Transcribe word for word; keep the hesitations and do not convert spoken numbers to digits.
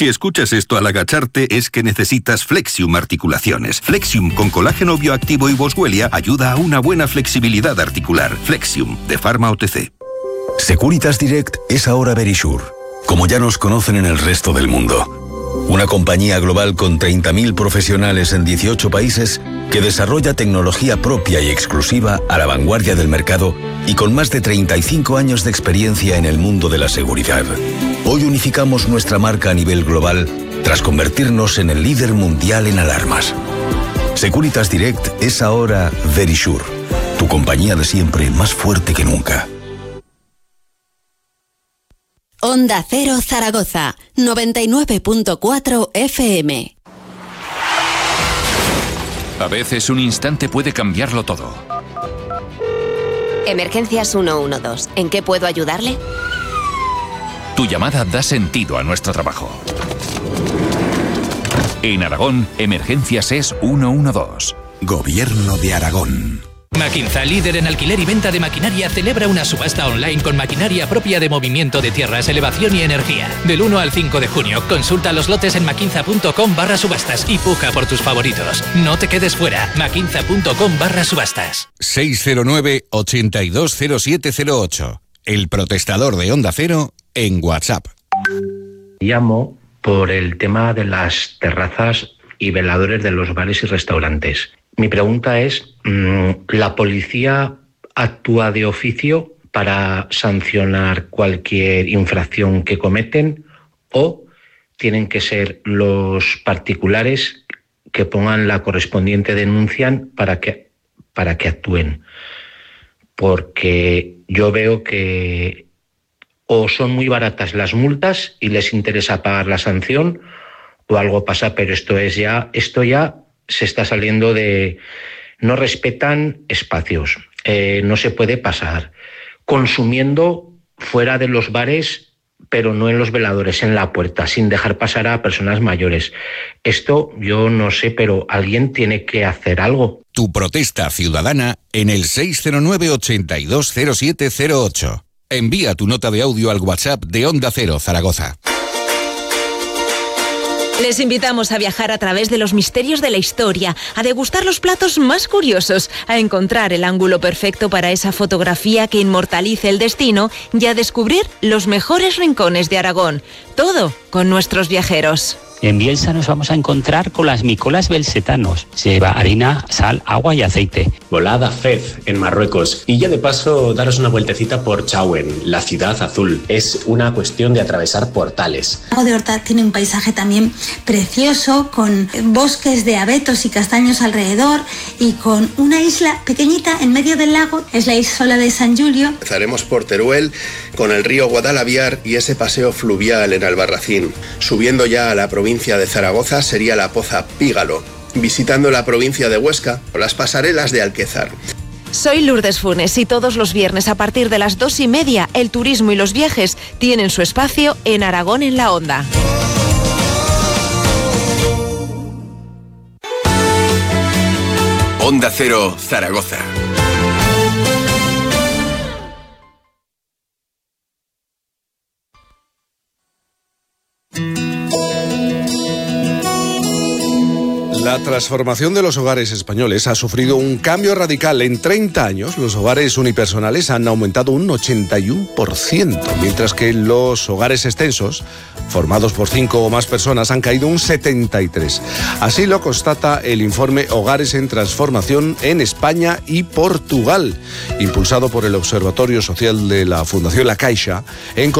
Si escuchas esto al agacharte, es que necesitas Flexium Articulaciones. Flexium con colágeno bioactivo y boswellia ayuda a una buena flexibilidad articular. Flexium, de Pharma O T C. Securitas Direct es ahora Verisure, como ya nos conocen en el resto del mundo. Una compañía global con treinta mil profesionales en dieciocho países que desarrolla tecnología propia y exclusiva a la vanguardia del mercado y con más de treinta y cinco años de experiencia en el mundo de la seguridad. Hoy unificamos nuestra marca a nivel global tras convertirnos en el líder mundial en alarmas. Securitas Direct es ahora Verisure, tu compañía de siempre más fuerte que nunca. Onda Cero Zaragoza, noventa y nueve punto cuatro F M. A veces un instante puede cambiarlo todo. Emergencias ciento doce. ¿En qué puedo ayudarle? Tu llamada da sentido a nuestro trabajo. En Aragón, Emergencias es ciento doce. Gobierno de Aragón. Maquinza, líder en alquiler y venta de maquinaria, celebra una subasta online con maquinaria propia de movimiento de tierras, elevación y energía. Del uno al cinco de junio, consulta los lotes en maquinza.com barra subastas y puja por tus favoritos. No te quedes fuera. maquinza.com barra subastas. seis cero nueve, ochenta y dos cero siete cero ocho. El protestador de Onda Cero en WhatsApp. Llamo por el tema de las terrazas y veladores de los bares y restaurantes. Mi pregunta es, ¿la policía actúa de oficio para sancionar cualquier infracción que cometen o tienen que ser los particulares que pongan la correspondiente denuncia para que, para que actúen? Porque yo veo que o son muy baratas las multas y les interesa pagar la sanción o algo pasa, pero esto es ya, esto ya se está saliendo de... No respetan espacios, eh, no se puede pasar. Consumiendo fuera de los bares, pero no en los veladores, en la puerta, sin dejar pasar a personas mayores. Esto yo no sé, pero alguien tiene que hacer algo. Tu protesta ciudadana en el seis cero nueve, ochenta y dos cero siete cero ocho. Envía tu nota de audio al WhatsApp de Onda Cero Zaragoza. Les invitamos a viajar a través de los misterios de la historia, a degustar los platos más curiosos, a encontrar el ángulo perfecto para esa fotografía que inmortalice el destino y a descubrir los mejores rincones de Aragón. Todo con nuestros viajeros. En Bielsa nos vamos a encontrar con las micolas belsetanos. Se lleva harina, sal, agua y aceite. Volada Fez, en Marruecos. Y ya de paso, daros una vueltecita por Chauen, la ciudad azul. Es una cuestión de atravesar portales. El lago de Horta tiene un paisaje también precioso, con bosques de abetos y castaños alrededor y con una isla pequeñita en medio del lago. Es la isla de San Julio. Empezaremos por Teruel, con el río Guadalaviar y ese paseo fluvial en Albarracín. Subiendo ya a la provincia de Zaragoza sería la Poza Pígalo, visitando la provincia de Huesca o las pasarelas de Alquezar. Soy Lourdes Funes y todos los viernes a partir de las dos y media el turismo y los viajes tienen su espacio en Aragón en la Onda. Onda Cero Zaragoza. La transformación de los hogares españoles ha sufrido un cambio radical. En treinta años, los hogares unipersonales han aumentado un ochenta y uno por ciento, mientras que los hogares extensos, formados por cinco o más personas, han caído un setenta y tres por ciento. Así lo constata el informe Hogares en Transformación en España y Portugal, impulsado por el Observatorio Social de la Fundación La Caixa, en